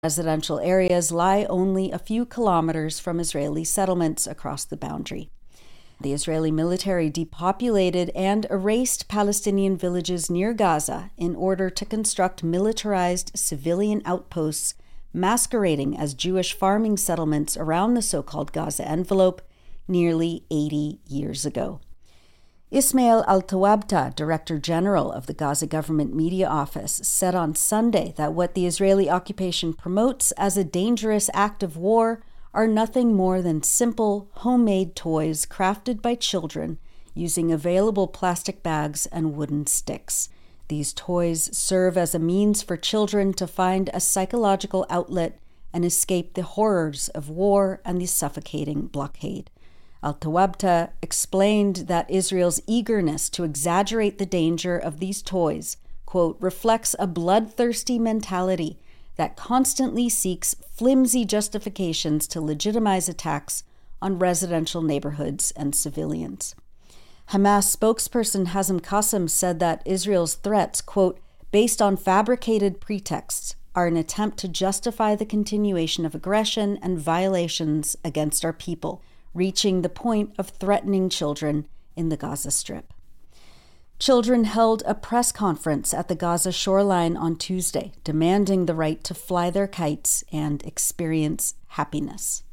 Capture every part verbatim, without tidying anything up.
Residential areas lie only a few kilometers from Israeli settlements across the boundary. The Israeli military depopulated and erased Palestinian villages near Gaza in order to construct militarized civilian outposts masquerading as Jewish farming settlements around the so-called Gaza envelope nearly eighty years ago. Ismail Al-Tawabta, Director General of the Gaza Government Media Office, said on Sunday that what the Israeli occupation promotes as a dangerous act of war are nothing more than simple, homemade toys crafted by children using available plastic bags and wooden sticks. These toys serve as a means for children to find a psychological outlet and escape the horrors of war and the suffocating blockade. Al-Tawabta explained that Israel's eagerness to exaggerate the danger of these toys, quote, reflects a bloodthirsty mentality that constantly seeks flimsy justifications to legitimize attacks on residential neighborhoods and civilians. Hamas spokesperson Hazem Qassem said that Israel's threats, quote, based on fabricated pretexts, are an attempt to justify the continuation of aggression and violations against our people, reaching the point of threatening children in the Gaza Strip. Children held a press conference at the Gaza shoreline on Tuesday, demanding the right to fly their kites and experience happiness.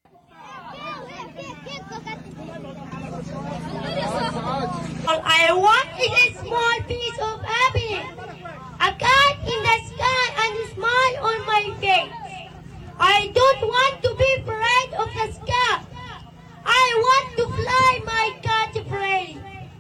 All I want is a small piece of happiness, a kite in the sky and a smile on my face. I don't want to be afraid of the sky. I want to fly my kite free.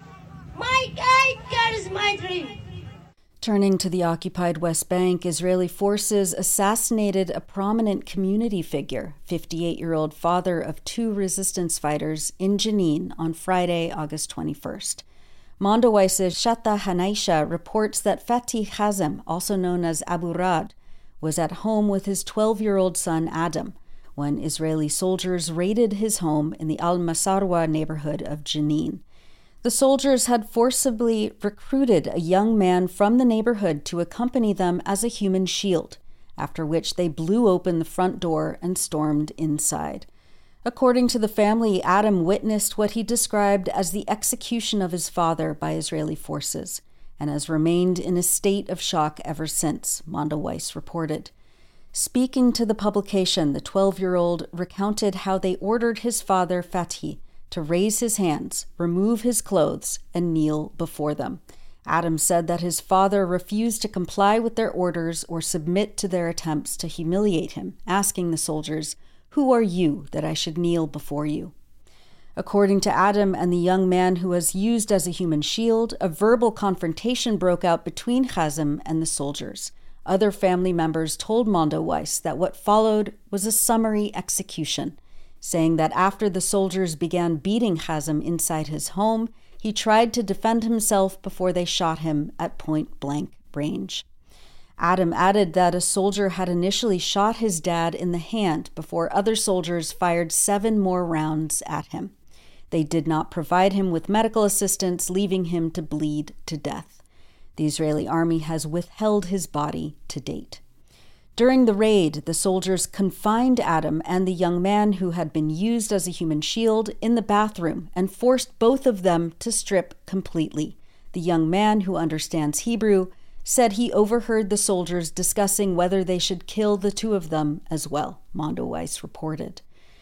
My kite carries my dream. Turning to the occupied West Bank, Israeli forces assassinated a prominent community figure, fifty-eight-year-old father of two resistance fighters, in Jenin on Friday, August twenty-first. Mondowice's Shatta Hanaisha reports that Fatih Hazem, also known as Abu Rad, was at home with his twelve-year-old son Adam when Israeli soldiers raided his home in the Al-Masarwa neighborhood of Jenin. The soldiers had forcibly recruited a young man from the neighborhood to accompany them as a human shield, after which they blew open the front door and stormed inside. According to the family, Adam witnessed what he described as the execution of his father by Israeli forces, and has remained in a state of shock ever since, Mondowice reported. Speaking to the publication, the twelve-year-old recounted how they ordered his father, Fatih, to raise his hands, remove his clothes, and kneel before them. Adam said that his father refused to comply with their orders or submit to their attempts to humiliate him, asking the soldiers, "Who are you that I should kneel before you?" According to Adam and the young man who was used as a human shield, a verbal confrontation broke out between Hazem and the soldiers. Other family members told Mondowice that what followed was a summary execution, saying that after the soldiers began beating Hazem inside his home, he tried to defend himself before they shot him at point-blank range. Adam added that a soldier had initially shot his dad in the hand before other soldiers fired seven more rounds at him. They did not provide him with medical assistance, leaving him to bleed to death. The Israeli army has withheld his body to date. During the raid, the soldiers confined Adam and the young man who had been used as a human shield in the bathroom and forced both of them to strip completely. The young man, who understands Hebrew, said he overheard the soldiers discussing whether they should kill the two of them as well, Mondowice reported.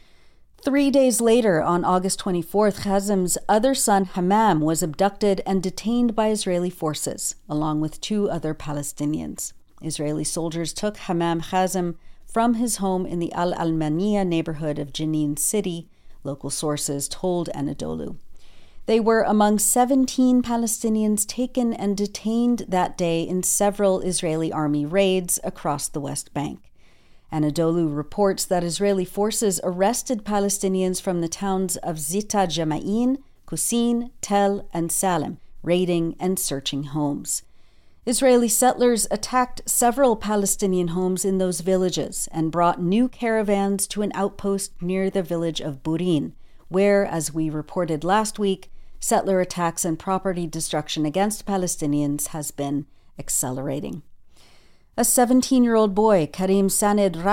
Three days later, on August twenty-fourth, Hazem's other son, Hammam, was abducted and detained by Israeli forces, along with two other Palestinians. Israeli soldiers took Hammam Hazem from his home in the Al-Almaniya neighborhood of Jenin City, local sources told Anadolu. They were among seventeen Palestinians taken and detained that day in several Israeli army raids across the West Bank. Anadolu reports that Israeli forces arrested Palestinians from the towns of Zita Jama'in, Qusin, Tel, and Salem, raiding and searching homes. Israeli settlers attacked several Palestinian homes in those villages and brought new caravans to an outpost near the village of Burin, where, as we reported last week, settler attacks and property destruction against Palestinians has been accelerating. A seventeen-year-old boy, Karim Saned